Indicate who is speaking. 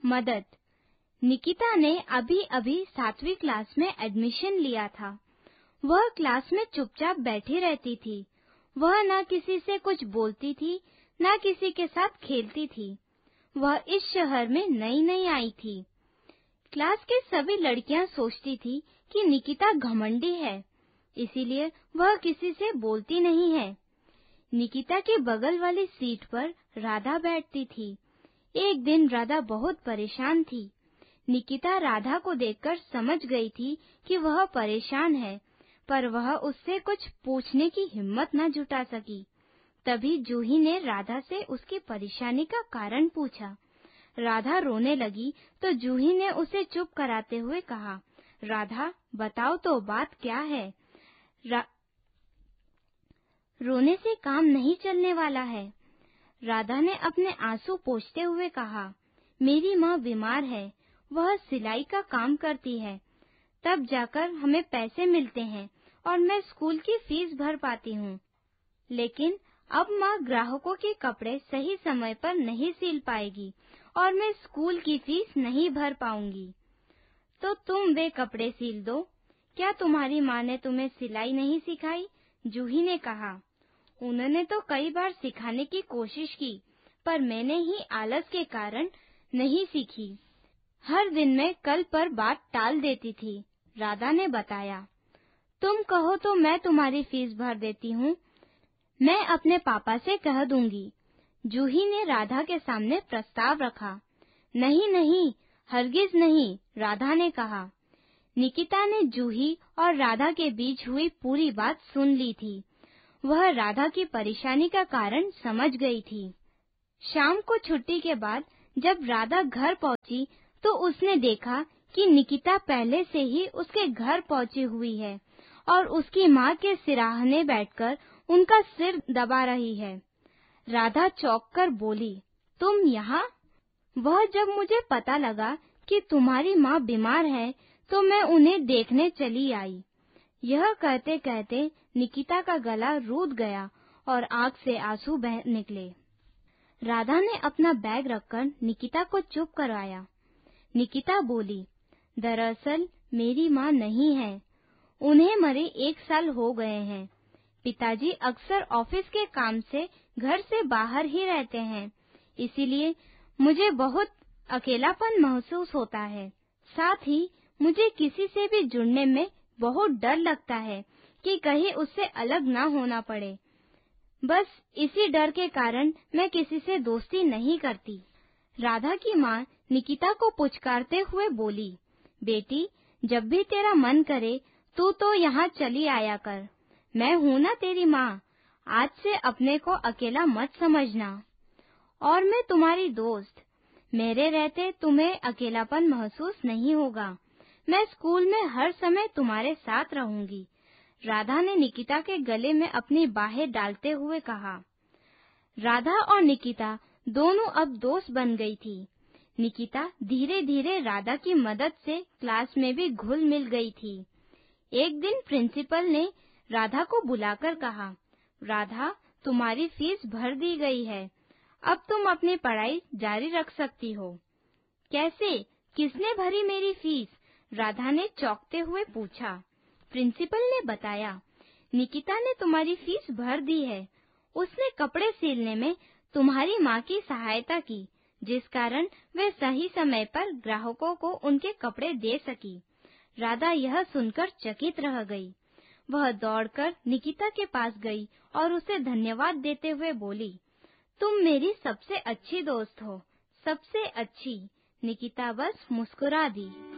Speaker 1: मदद। निकिता ने अभी अभी 7वीं क्लास में एडमिशन लिया था। वह क्लास में चुपचाप बैठी रहती थी। वह न किसी से कुछ बोलती थी, न किसी के साथ खेलती थी। वह इस शहर में नई नई आई थी। क्लास की सभी लड़कियां सोचती थी कि निकिता घमंडी है, इसीलिए वह किसी से बोलती नहीं है। निकिता के बगल वाली सीट पर राधा बैठती थी। एक दिन राधा बहुत परेशान थी। निकिता राधा को देखकर समझ गई थी कि वह परेशान है, पर वह उससे कुछ पूछने की हिम्मत न जुटा सकी। तभी जूही ने राधा से उसकी परेशानी का कारण पूछा। राधा रोने लगी तो जूही ने उसे चुप कराते हुए कहा, राधा बताओ तो बात क्या है? रोने से काम नहीं चलने वाला है। राधा ने अपने आंसू पोंछते हुए कहा, मेरी माँ बीमार है, वह सिलाई का काम करती है, तब जाकर हमें पैसे मिलते हैं और मैं स्कूल की फीस भर पाती हूँ। लेकिन अब माँ ग्राहकों के कपड़े सही समय पर नहीं सिल पाएगी और मैं स्कूल की फीस नहीं भर पाऊंगी। तो तुम वे कपड़े सिल दो। क्या तुम्हारी माँ ने तुम्हें सिलाई नहीं सिखाई? जूही ने कहा, उन्होंने तो कई बार सिखाने की कोशिश की, पर मैंने ही आलस के कारण नहीं सीखी। हर दिन मैं कल पर बात टाल देती थी। राधा ने बताया, तुम कहो तो मैं तुम्हारी फीस भर देती हूँ। मैं अपने पापा से कह दूंगी। जूही ने राधा के सामने प्रस्ताव रखा। नहीं नहीं, हरगिज नहीं, राधा ने कहा। निकिता ने जूही और राधा के बीच हुई पूरी बात सुन ली थी। वह राधा की परेशानी का कारण समझ गई थी। शाम को छुट्टी के बाद जब राधा घर पहुंची तो उसने देखा कि निकिता पहले से ही उसके घर पहुंची हुई है और उसकी माँ के सिराहने बैठकर उनका सिर दबा रही है। राधा चौंक कर बोली, तुम यहाँ? वह जब मुझे पता लगा कि तुम्हारी माँ बीमार है तो मैं उन्हें देखने चली आई। यह कहते कहते निकिता का गला रूठ गया और आँख से आंसू बह निकले। राधा ने अपना बैग रखकर निकिता को चुप करवाया। निकिता बोली, दरअसल मेरी माँ नहीं है। उन्हें मरे 1 साल हो गए हैं। पिताजी अक्सर ऑफिस के काम से घर से बाहर ही रहते हैं, इसीलिए मुझे बहुत अकेलापन महसूस होता है। साथ ही मुझे किसी से भी जुड़ने में बहुत डर लगता है कि कहीं उससे अलग ना होना पड़े। बस इसी डर के कारण मैं किसी से दोस्ती नहीं करती। राधा की माँ निकिता को पुचकारते हुए बोली, बेटी, जब भी तेरा मन करे तू तो यहाँ चली आया कर। मैं हूँ ना तेरी माँ। आज से अपने को अकेला मत समझना। और मैं तुम्हारी दोस्त। मेरे रहते तुम्हें अकेलापन महसूस नहीं होगा। मैं स्कूल में हर समय तुम्हारे साथ रहूंगी। राधा ने निकिता के गले में अपनी बाहें डालते हुए कहा। राधा और निकिता दोनों अब दोस्त बन गई थी। निकिता धीरे धीरे राधा की मदद से क्लास में भी घुल मिल गई थी। एक दिन प्रिंसिपल ने राधा को बुलाकर कहा, राधा, तुम्हारी फीस भर दी गई है। अब तुम अपनी पढ़ाई जारी रख सकती हो। कैसे? किसने भरी मेरी फीस? राधा ने चौंकते हुए पूछा। प्रिंसिपल ने बताया, निकिता ने तुम्हारी फीस भर दी है। उसने कपड़े सिलने में तुम्हारी माँ की सहायता की, जिस कारण वे सही समय पर ग्राहकों को उनके कपड़े दे सकी। राधा यह सुनकर चकित रह गई। वह दौड़कर निकिता के पास गई और उसे धन्यवाद देते हुए बोली, तुम मेरी सबसे अच्छी दोस्त हो, सबसे अच्छी। निकिता बस मुस्कुरा दी।